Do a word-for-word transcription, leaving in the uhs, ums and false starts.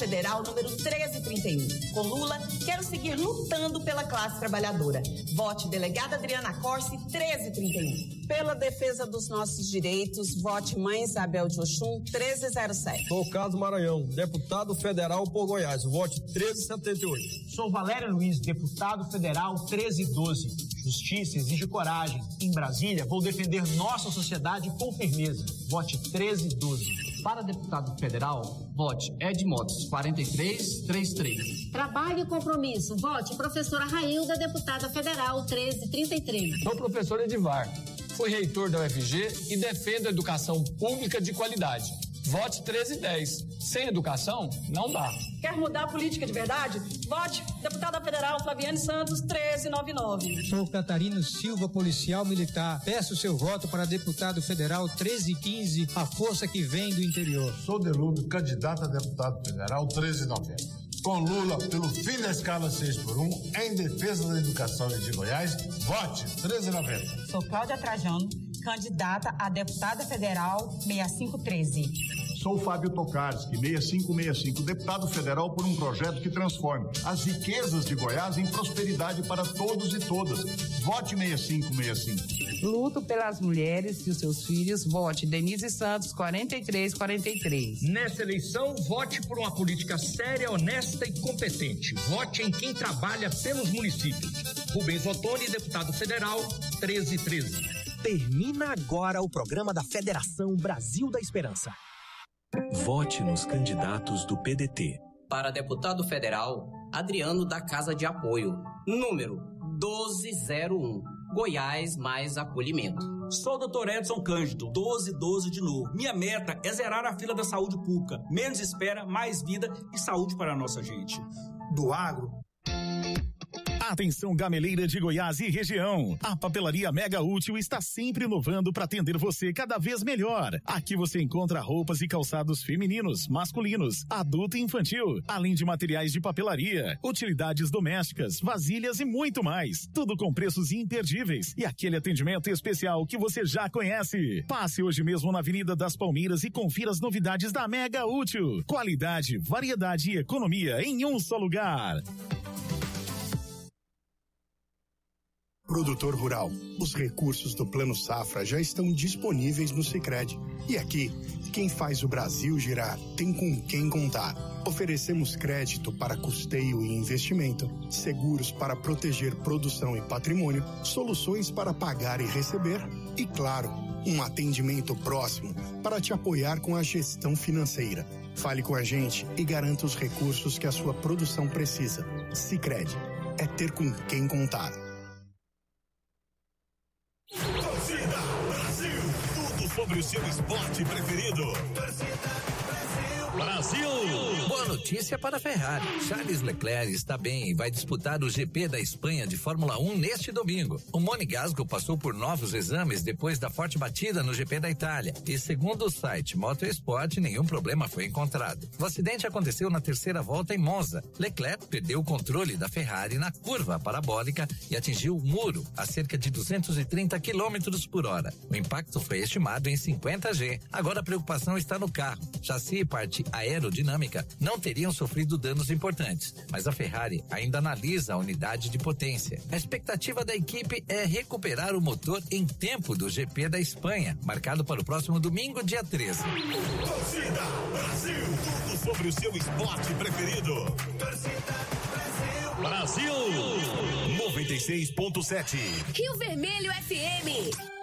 federal número treze trinta e um. Com Lula, quero seguir lutando pela classe trabalhadora. Vote delegada Adriana Corsi, treze trinta e um. Pela defesa dos nossos direitos, vote Mãe Isabel de Oxum, treze zero sete. Sou Carlos Maranhão, deputado federal por Goiás, vote treze setenta e oito. Sou Valério Luiz, deputado federal treze doze. Justiça exige coragem. Em Brasília, vou defender nossa sociedade com firmeza. Vote treze doze. Para deputado federal, vote Ed Motos, quarenta e três trinta e três. Trabalho e compromisso. Vote professora Railda, deputada federal, treze trinta e três. Sou professor Edivar. Fui reitor da U F G e defendo a educação pública de qualidade. Vote treze dez. Sem educação, não dá. Quer mudar a política de verdade? Vote deputada federal Flaviane Santos, treze noventa e nove. Sou Catarino Silva, policial militar. Peço seu voto para deputado federal treze quinze, a força que vem do interior. Sou Delúbio, candidato a deputado federal treze noventa. Com Lula pelo fim da escala seis por um, em defesa da educação de Goiás, vote treze noventa. Sou Cláudia Trajano, candidata a deputada federal sessenta e cinco treze. Sou Fábio Tokarski, sessenta e cinco sessenta e cinco, deputado federal por um projeto que transforme as riquezas de Goiás em prosperidade para todos e todas. Vote sessenta e cinco sessenta e cinco. Luto pelas mulheres e os seus filhos. Vote Denise Santos, quarenta e três quarenta e três. Nessa eleição, vote por uma política séria, honesta e competente. Vote em quem trabalha pelos municípios. Rubens Ottoni, deputado federal, treze treze. Termina agora o programa da Federação Brasil da Esperança. Vote nos candidatos do P D T. Para deputado federal, Adriano da Casa de Apoio, número doze zero um, Goiás mais acolhimento. Sou o doutor Edson Cândido, doze doze de novo. Minha meta é zerar a fila da saúde pública. Menos espera, mais vida e saúde para a nossa gente. Do agro. Atenção, gameleira de Goiás e região. A papelaria Mega Útil está sempre inovando para atender você cada vez melhor. Aqui você encontra roupas e calçados femininos, masculinos, adulto e infantil, além de materiais de papelaria, utilidades domésticas, vasilhas e muito mais. Tudo com preços imperdíveis e aquele atendimento especial que você já conhece. Passe hoje mesmo na Avenida das Palmeiras e confira as novidades da Mega Útil. Qualidade, variedade e economia em um só lugar. Produtor rural, os recursos do Plano Safra já estão disponíveis no Sicredi. E aqui, quem faz o Brasil girar tem com quem contar. Oferecemos crédito para custeio e investimento, seguros para proteger produção e patrimônio, soluções para pagar e receber e, claro, um atendimento próximo para te apoiar com a gestão financeira. Fale com a gente e garanta os recursos que a sua produção precisa. Sicredi, é ter com quem contar. Torcida Brasil, tudo sobre o seu esporte preferido. Torcida Brasil. Boa notícia para a Ferrari. Charles Leclerc está bem e vai disputar o G P da Espanha de Fórmula um neste domingo. O Monegasco passou por novos exames depois da forte batida no G P da Itália e, segundo o site Motorsport, nenhum problema foi encontrado. O acidente aconteceu na terceira volta em Monza. Leclerc perdeu o controle da Ferrari na curva parabólica e atingiu o muro a cerca de duzentos e trinta quilômetros por hora. O impacto foi estimado em cinquenta G. Agora a preocupação está no carro. Chassi e parte aerodinâmica não teriam sofrido danos importantes, mas a Ferrari ainda analisa a unidade de potência. A expectativa da equipe é recuperar o motor em tempo do G P da Espanha, marcado para o próximo domingo, dia treze. Torcida Brasil, tudo sobre o seu esporte preferido. Torcida Brasil. Brasil noventa e seis ponto sete. Rio Vermelho F M.